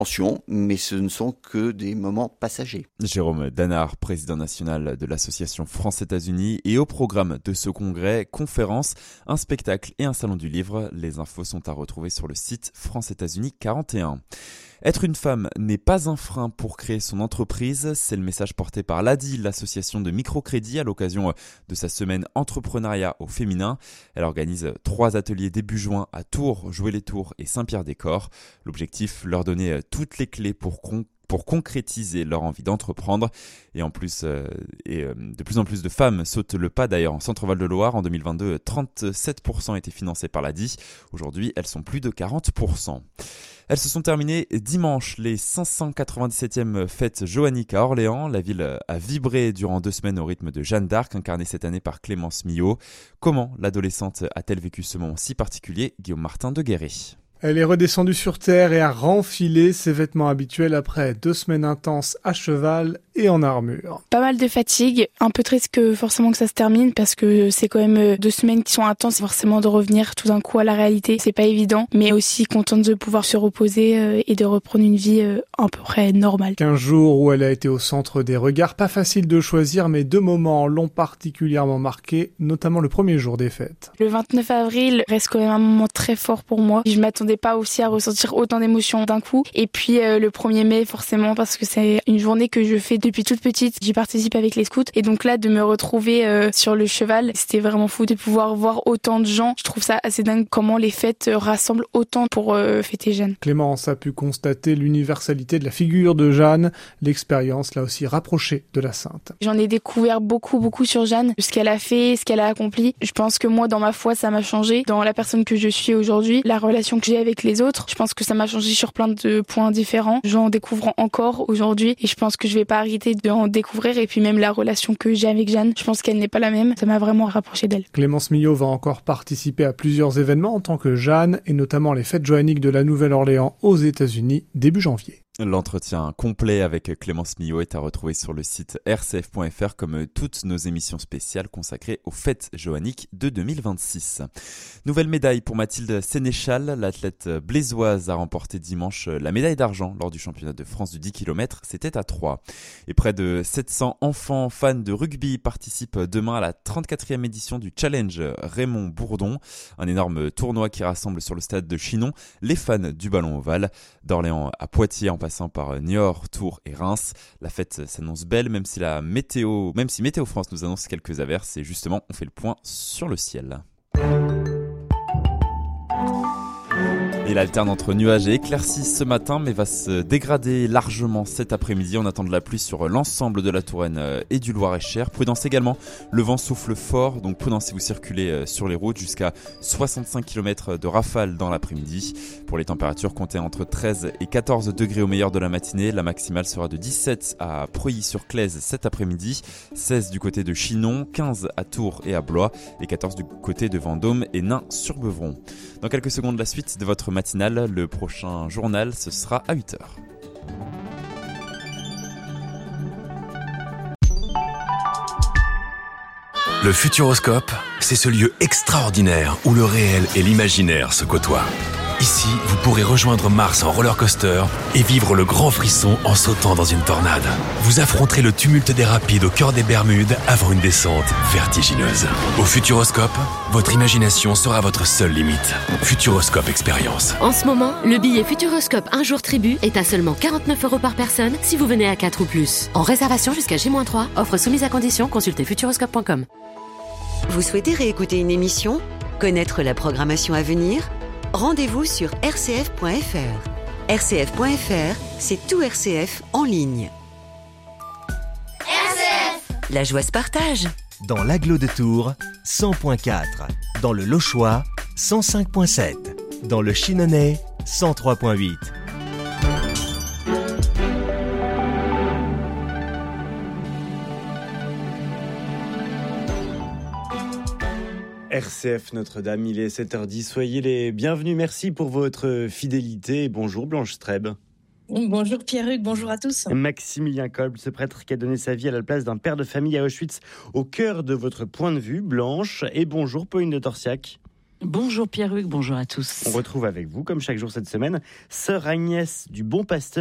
tensions, mais ce ne sont que des moments passagers. Jérôme Danard, président national de l'association France-États-Unis, et au programme de ce congrès, conférences, un spectacle et un salon du livre. Les infos sont à retrouver sur le site France-États-Unis 41. Être une femme n'est pas un frein pour créer son entreprise, c'est le message porté par l'ADI, l'association de microcrédit, à l'occasion de sa semaine entrepreneuriat au féminin. Elle organise 3 ateliers début juin à Tours, Jouer-les-Tours et Saint-Pierre-des-Corps. L'objectif, leur donner toutes les clés pour concrétiser leur envie d'entreprendre. Et en plus, de plus en plus de femmes sautent le pas. D'ailleurs, en Centre-Val de Loire, en 2022, 37% étaient financés par l'ADI. Aujourd'hui, elles sont plus de 40%. Elles se sont terminées dimanche, les 597e fêtes joanniques à Orléans. La ville a vibré durant 2 semaines au rythme de Jeanne d'Arc, incarnée cette année par Clémence Millot. Comment l'adolescente a-t-elle vécu ce moment si particulier ? Guillaume Martin de Guéret. Elle est redescendue sur terre et a renfilé ses vêtements habituels après 2 semaines intenses à cheval et en armure. Pas mal de fatigue, un peu triste que forcément que ça se termine parce que c'est quand même 2 semaines qui sont intenses, forcément de revenir tout d'un coup à la réalité, c'est pas évident, mais aussi contente de pouvoir se reposer et de reprendre une vie à peu près normale. 15 jours où elle a été au centre des regards, pas facile de choisir, mais 2 moments l'ont particulièrement marqué, notamment le premier jour des fêtes. Le 29 avril reste quand même un moment très fort pour moi. Je m'attendais pas aussi à ressentir autant d'émotions d'un coup. Et puis le 1er mai, forcément, parce que c'est une journée que je fais depuis toute petite. J'y participe avec les scouts. Et donc là, de me retrouver sur le cheval, c'était vraiment fou de pouvoir voir autant de gens. Je trouve ça assez dingue comment les fêtes rassemblent autant pour fêter Jeanne. Clémence a pu constater l'universalité de la figure de Jeanne. L'expérience l'a aussi rapprochée de la sainte. J'en ai découvert beaucoup sur Jeanne, ce qu'elle a fait, ce qu'elle a accompli. Je pense que moi, dans ma foi, ça m'a changé. Dans la personne que je suis aujourd'hui, la relation que j'ai avec les autres, je pense que ça m'a changé sur plein de points différents. J'en découvre encore aujourd'hui et je pense que je vais pas arrêter d'en découvrir. Et puis même la relation que j'ai avec Jeanne, je pense qu'elle n'est pas la même. Ça m'a vraiment rapproché d'elle. Clémence Millot va encore participer à plusieurs événements en tant que Jeanne et notamment les fêtes joanniques de la Nouvelle-Orléans aux États-Unis début janvier. L'entretien complet avec Clémence Millot est à retrouver sur le site rcf.fr comme toutes nos émissions spéciales consacrées aux fêtes joanniques de 2026. Nouvelle médaille pour Mathilde Sénéchal. L'athlète blésoise a remporté dimanche la médaille d'argent lors du championnat de France du 10 km. C'était à Troyes. Et près de 700 enfants fans de rugby participent demain à la 34e édition du Challenge Raymond Bourdon. Un énorme tournoi qui rassemble sur le stade de Chinon les fans du ballon ovale. D'Orléans à Poitiers en passant par Niort, Tours et Reims. La fête s'annonce belle, même si Météo France nous annonce quelques averses. Et justement, on fait le point sur le ciel. Il alterne entre nuages et éclaircies ce matin, mais va se dégrader largement cet après-midi. On attend de la pluie sur l'ensemble de la Touraine et du Loir-et-Cher. Prudence également, le vent souffle fort, donc prudence si vous circulez sur les routes, jusqu'à 65 km de rafale dans l'après-midi. Pour les températures, comptez entre 13 et 14 degrés au meilleur de la matinée. La maximale sera de 17 à Preuilly-sur-Claise cet après-midi, 16 du côté de Chinon, 15 à Tours et à Blois, et 14 du côté de Vendôme et Nain-sur-Beuvron. Dans quelques secondes, la suite de votre matinale. Le prochain journal, ce sera à 8h. Le Futuroscope, c'est ce lieu extraordinaire où le réel et l'imaginaire se côtoient. Ici, vous pourrez rejoindre Mars en roller coaster et vivre le grand frisson en sautant dans une tornade. Vous affronterez le tumulte des rapides au cœur des Bermudes avant une descente vertigineuse. Au Futuroscope, votre imagination sera votre seule limite. Futuroscope Expérience. En ce moment, le billet Futuroscope un jour tribu est à seulement 49 € par personne si vous venez à 4 ou plus. En réservation jusqu'à J-3, offre soumise à condition, consultez futuroscope.com. Vous souhaitez réécouter une émission ? Connaître la programmation à venir ? Rendez-vous sur rcf.fr. rcf.fr, c'est tout RCF en ligne. RCF. La joie se partage. Dans l'Agglo de Tours, 100.4. Dans le Lochois, 105.7. Dans le Chinonnais, 103.8. RCF Notre-Dame, il est 7h10, soyez les bienvenus, merci pour votre fidélité. Bonjour Blanche Streb. Bonjour Pierre-Hugues, bonjour à tous. Maximilien Kolb, ce prêtre qui a donné sa vie à la place d'un père de famille à Auschwitz, au cœur de votre point de vue, Blanche. Et bonjour Pauline de Torsiac. Bonjour Pierre-Hugues, bonjour à tous. On retrouve avec vous, comme chaque jour cette semaine, Sœur Agnès du Bon Pasteur.